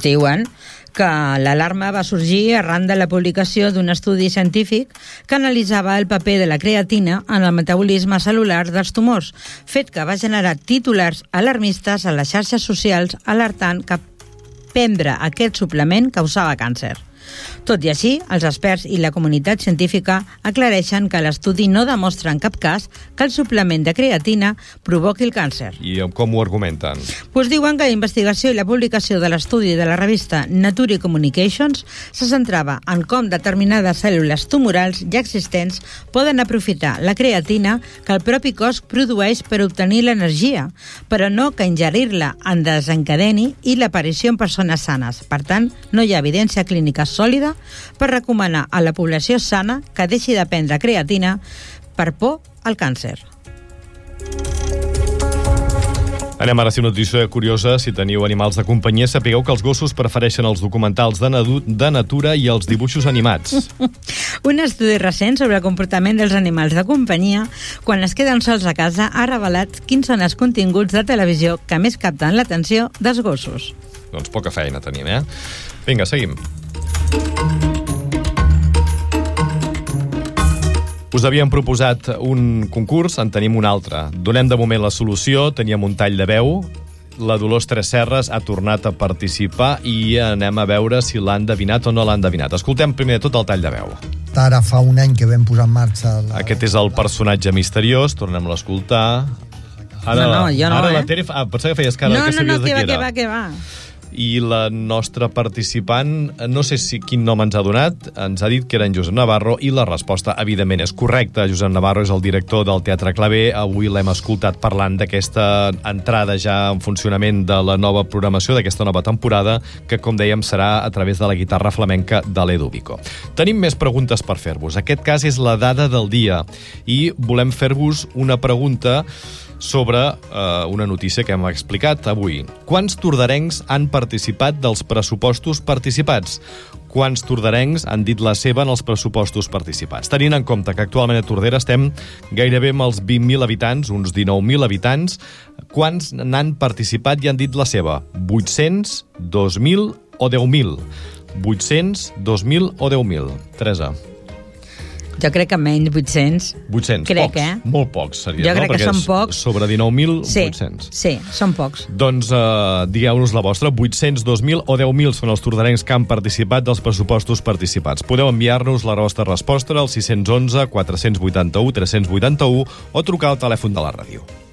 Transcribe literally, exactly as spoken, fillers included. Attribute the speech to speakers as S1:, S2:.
S1: Ens diuen que l'alarma va sorgir arran de la publicació d'un estudi científic que analitzava el paper de la creatina en el metabolisme cel·lular dels tumors, fet que va generar titulars alarmistes a les xarxes socials alertant que prendre aquest suplement causava càncer. Tot i així, els experts i la comunitat científica aclareixen que l'estudi no demostra en cap cas que el suplement de creatina provoqui el càncer.
S2: I com ho argumenten?
S1: Pues diuen que la investigació i la publicació de l'estudi de la revista Nature Communications se centrava en com determinades cèl·lules tumorals ja existents poden aprofitar la creatina que el propi cos produeix per obtenir l'energia, però no que ingerir-la en desencadeni i l'aparició en persones sanes. Per tant, no hi ha evidència clínica sòlida per recomanar a la població sana que deixi de prendre creatina per por al càncer.
S2: Anem ara a ser una notícia curiosa. Si teniu animals de companyia, sapigueu que els gossos prefereixen els documentals de, nadu- de natura i els dibuixos animats.
S1: Un estudi recent sobre el comportament dels animals de companyia quan es queden sols a casa ha revelat quins són els continguts de televisió que més capten l'atenció dels gossos.
S2: Doncs poca feina tenim, eh? Vinga, seguim. Us havíem proposat un concurs, en tenim un altre. Donem de moment la solució, teníem un tall de veu, la Dolors Tresserras ha tornat a participar i anem a veure si l'han endevinat o no l'han endevinat. Escoltem primer de tot el tall de veu.
S3: Ara fa un any que vam posar en marxa... La...
S2: Aquest és el personatge misteriós, tornem-lo a escoltar. Ara,
S1: no, no, jo no,
S2: ara
S1: eh?
S2: La Tere... Ah, pensava que feies cara
S1: no,
S2: que
S1: no, no,
S2: sabies
S1: que
S2: de
S1: va,
S2: qui era.
S1: que va, que va.
S2: I la nostra participant, no sé si quin nom ens ha donat, ens ha dit que era en Josep Navarro, i la resposta, evidentment, és correcta. Josep Navarro és el director del Teatre Clavé. Avui l'hem escoltat parlant d'aquesta entrada ja en funcionament de la nova programació, d'aquesta nova temporada, que, com dèiem, serà a través de la guitarra flamenca de l'Edu Vico. Tenim més preguntes per fer-vos. Aquest cas és la dada del dia, i volem fer-vos una pregunta sobre eh, una notícia que hem explicat avui. Quants tordarencs han participat dels pressupostos participats? Quants tordarencs han dit la seva en els pressupostos participats? Tenint en compte que actualment a Tordera estem gairebé amb els vint mil habitants, uns dinou mil habitants, quants n'han participat i han dit la seva? vuit-cents, dos mil o deu mil? vuit-cents, dos mil o deu mil? Teresa.
S1: Jo crec que menys, vuit-cents.
S2: vuit-cents,
S1: crec,
S2: pocs,
S1: eh?
S2: molt pocs serien,
S1: jo
S2: no?
S1: crec
S2: Perquè
S1: que són pocs.
S2: Sobre dinou mil,
S1: sí,
S2: vuit-cents.
S1: Sí, són pocs.
S2: Doncs eh, digueu-nos la vostra, vuit-cents, dos mil o deu mil són els tordarencs que han participat dels pressupostos participats. Podeu enviar-nos la vostra resposta al sis onze, quatre vuitanta-u, tres vuitanta-u o trucar al telèfon de la ràdio.